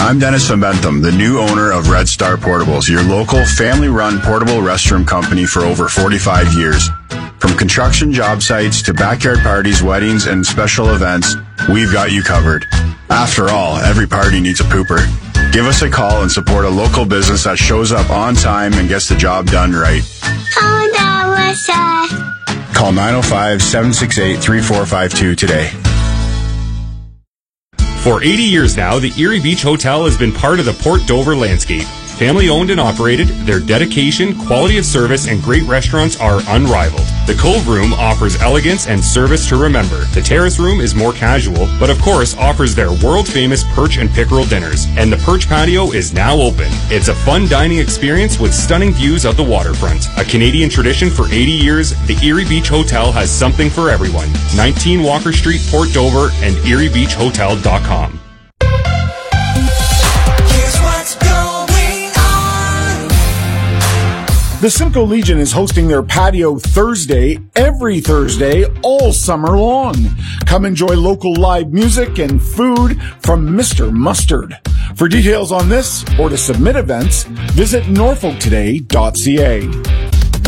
I'm Dennis Van Bentham, the new owner of Red Star Portables, your local family-run portable restroom company for over 45 years. From construction job sites to backyard parties, weddings, and special events, we've got you covered. After all, every party needs a pooper. Give us a call and support a local business that shows up on time and gets the job done right. Call 905-768-3452 today. For 80 years now, the Erie Beach Hotel has been part of the Port Dover landscape. Family owned and operated, their dedication, quality of service, and great restaurants are unrivaled. The Cove Room offers elegance and service to remember. The Terrace Room is more casual, but of course offers their world-famous perch and pickerel dinners. And the Perch Patio is now open. It's a fun dining experience with stunning views of the waterfront. A Canadian tradition for 80 years, the Erie Beach Hotel has something for everyone. 19 Walker Street, Port Dover, and eriebeachhotel.com. The Simcoe Legion is hosting their patio Thursday, every Thursday, all summer long. Come enjoy local live music and food from Mr. Mustard. For details on this or to submit events, visit norfolktoday.ca.